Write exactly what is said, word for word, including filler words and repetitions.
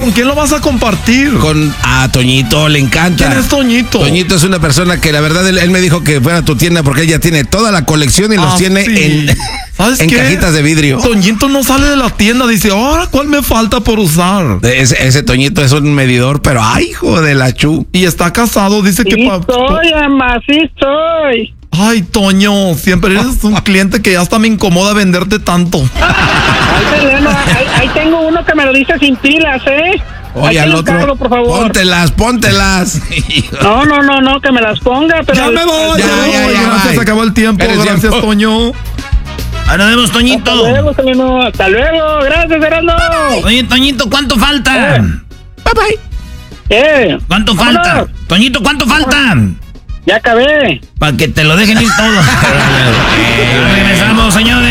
¿Con quién lo vas a compartir? Con a Toñito, le encanta. ¿Quién es Toñito? Toñito es una persona que la verdad él, él me dijo que fuera a tu tienda porque ella tiene toda la colección y los Ah, tiene sí. en, ¿Sabes en qué? cajitas de vidrio. Toñito no sale de la tienda, dice, ahora ¿cuál me falta por usar? Ese, ese Toñito es un medidor, pero ay, hijo de la chu. Y está casado, dice que... Sí pa- soy, ama, sí soy. Ay, Toño, siempre eres un cliente que ya hasta me incomoda venderte tanto. Ay, Seleno, ahí, ahí tengo uno que me lo dice sin pilas, ¿eh? Oye, Ahí te al lo otro, encargo, por favor. póntelas, póntelas. No, no, no, no, que me las ponga, pero... Ya me voy, Ya, ya, me ya, voy. ya, Gracias, bye. se acabó el tiempo. Eres Gracias, tiempo. Toño. Ahí nos vemos, Toñito. Hasta luego, Seleno, hasta luego, gracias, Erasmo. Oye, Toñito, ¿cuánto falta? Eh. Bye bye. ¿Qué? ¿Cuánto Vámonos. falta? Toñito, ¿cuánto falta? Ya acabé. Para que te lo dejen ir todo. Ya regresamos, señores.